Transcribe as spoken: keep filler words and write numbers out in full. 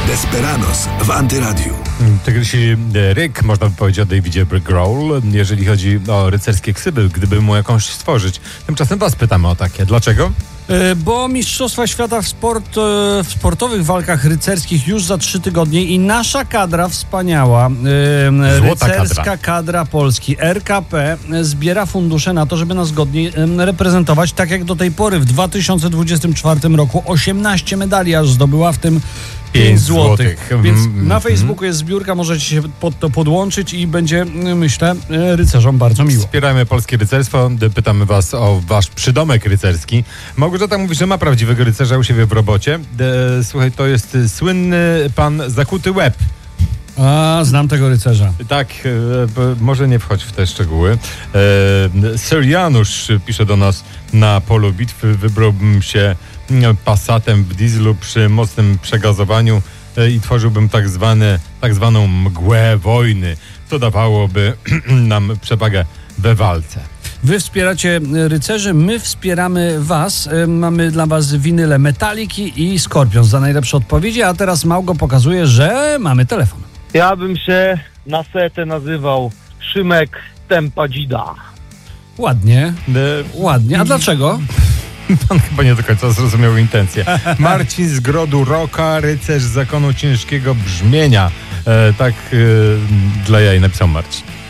Desperados w Antyradiu. Tygrysi ryk, można by powiedzieć o Davidzie Grohl, jeżeli chodzi o rycerskie ksywy, gdyby mu jakąś stworzyć. Tymczasem was pytamy o takie. Dlaczego? Bo Mistrzostwa Świata w, sport, w sportowych walkach rycerskich już za trzy tygodnie i nasza kadra wspaniała, Złota rycerska kadra. kadra Polski, R K P, zbiera fundusze na to, żeby nas godnie reprezentować, tak jak do tej pory. W dwa tysiące dwudziestym czwartym roku osiemnaście medali aż zdobyła, w tym pięć złotych. Więc Mm, na Facebooku jest zbiórka, możecie się pod to podłączyć i będzie, myślę, rycerzom bardzo miło. Wspieramy polskie rycerstwo. Pytamy was o wasz przydomek rycerski. Małgorzata mówi, że ma prawdziwego rycerza u siebie w robocie. E, słuchaj, to jest słynny pan Zakuty Łeb. A, znam tego rycerza. Tak, e, może nie wchodź w te szczegóły. E, Sir Janusz pisze do nas: na polu bitwy wybrałbym się Passatem w dieslu przy mocnym przegazowaniu e, i tworzyłbym tak, zwane, tak zwaną mgłę wojny, co dawałoby nam przewagę we walce. Wy wspieracie rycerzy, my wspieramy was. Mamy dla was winyle Metaliki i Scorpions za najlepsze odpowiedzi, a teraz Małgo pokazuje, że mamy telefon. Ja bym się na setę nazywał Szymek Tempadzida. Ładnie, E, ładnie. A dlaczego? Pan chyba nie do końca zrozumiał intencję. Marcin z Grodu Roka, rycerz zakonu ciężkiego brzmienia. E, tak e, dla jaj napisał Marcin.